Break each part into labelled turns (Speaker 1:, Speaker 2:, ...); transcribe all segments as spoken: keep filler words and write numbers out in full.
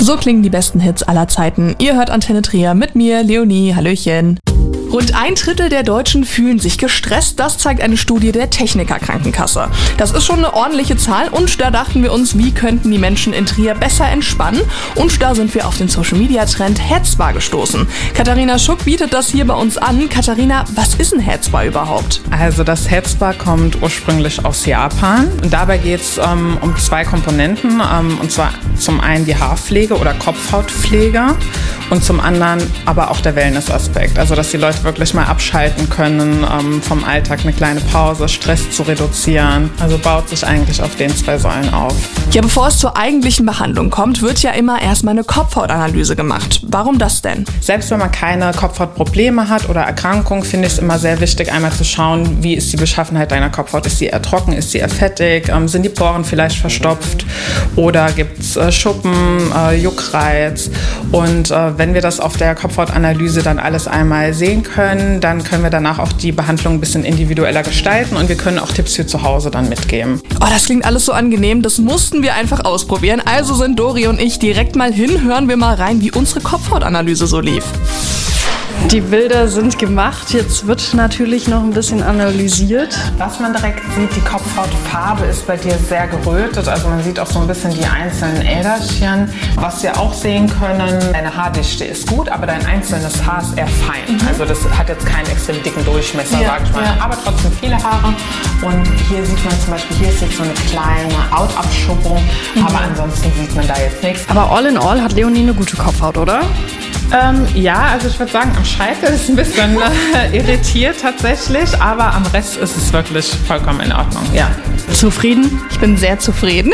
Speaker 1: So klingen die besten Hits aller Zeiten. Ihr hört Antenne Trier mit mir, Leonie. Hallöchen. Rund ein Drittel der Deutschen fühlen sich gestresst. Das zeigt eine Studie der Techniker Krankenkasse. Das ist schon eine ordentliche Zahl und da dachten wir uns, wie könnten die Menschen in Trier besser entspannen? Und da sind wir auf den Social-Media-Trend Headspa gestoßen. Katharina Schuck bietet das hier bei uns an. Katharina, was ist ein Headspa überhaupt?
Speaker 2: Also das Headspa kommt ursprünglich aus Japan. Und dabei geht es ähm, um zwei Komponenten. Ähm, und zwar zum einen die Haarpflege oder Kopfhautpflege und zum anderen aber auch der Wellness-Aspekt. Also dass die Leute wirklich mal abschalten können, ähm, vom Alltag eine kleine Pause, Stress zu reduzieren. Also baut sich eigentlich auf den zwei Säulen auf.
Speaker 1: Ja, bevor es zur eigentlichen Behandlung kommt, wird ja immer erstmal eine Kopfhautanalyse gemacht. Warum das denn?
Speaker 2: Selbst wenn man keine Kopfhautprobleme hat oder Erkrankungen, finde ich es immer sehr wichtig, einmal zu schauen, wie ist die Beschaffenheit deiner Kopfhaut. Ist sie eher trocken, ist sie eher fettig, ähm, sind die Poren vielleicht verstopft oder gibt es äh, Schuppen, äh, Juckreiz. Und äh, wenn wir das auf der Kopfhautanalyse dann alles einmal sehen können, dann können wir danach auch die Behandlung ein bisschen individueller gestalten und wir können auch Tipps für zu Hause dann mitgeben.
Speaker 1: Oh, das klingt alles so angenehm, das mussten wir einfach ausprobieren. Also sind Dori und ich direkt mal hin, hören wir mal rein, wie unsere Kopfhautanalyse so lief.
Speaker 3: Die Bilder sind gemacht, jetzt wird natürlich noch ein bisschen analysiert.
Speaker 2: Was man direkt sieht, die Kopfhautfarbe ist bei dir sehr gerötet, also man sieht auch so ein bisschen die einzelnen Äderchen. Was wir auch sehen können, deine Haardichte ist gut, aber dein einzelnes Haar ist eher fein. Mhm. Also das hat jetzt keinen extrem dicken Durchmesser, ja, sag ich mal, ja. Aber trotzdem viele Haare. Und hier sieht man zum Beispiel, hier ist jetzt so eine kleine Hautabschuppung, mhm. aber ansonsten sieht man da jetzt nichts.
Speaker 3: Aber all in all hat Leonie eine gute Kopfhaut, oder?
Speaker 2: Ähm, ja, also ich würde sagen, am Scheitel ist ein bisschen äh, irritiert tatsächlich, aber am Rest ist es wirklich vollkommen in Ordnung, ja.
Speaker 3: Zufrieden?
Speaker 1: Ich bin sehr zufrieden.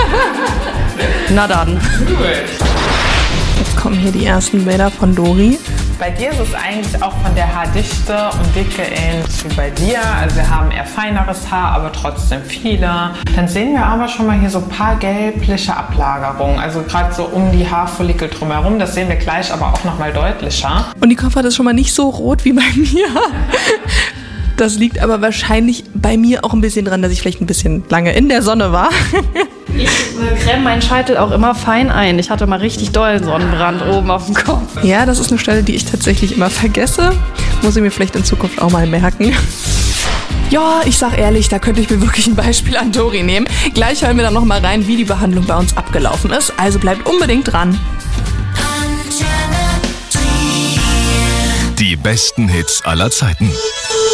Speaker 3: Na dann.
Speaker 1: Jetzt kommen hier die ersten Bilder von Dori.
Speaker 2: Bei dir ist es eigentlich auch von der Haardichte und Dicke ähnlich wie bei dir. Also wir haben eher feineres Haar, aber trotzdem viele. Dann sehen wir aber schon mal hier so ein paar gelbliche Ablagerungen. Also gerade so um die Haarfollikel drumherum. Das sehen wir gleich aber auch noch mal deutlicher.
Speaker 1: Und die Kopfhaut ist schon mal nicht so rot wie bei mir. Das liegt aber wahrscheinlich bei mir auch ein bisschen dran, dass ich vielleicht ein bisschen lange in der Sonne war.
Speaker 3: Ich creme meinen Scheitel auch immer fein ein. Ich hatte mal richtig dollen Sonnenbrand oben auf dem Kopf.
Speaker 1: Ja, das ist eine Stelle, die ich tatsächlich immer vergesse. Muss ich mir vielleicht in Zukunft auch mal merken. Ja, ich sag ehrlich, da könnte ich mir wirklich ein Beispiel an Dori nehmen. Gleich hören wir dann noch mal rein, wie die Behandlung bei uns abgelaufen ist. Also bleibt unbedingt dran.
Speaker 4: Die besten Hits aller Zeiten.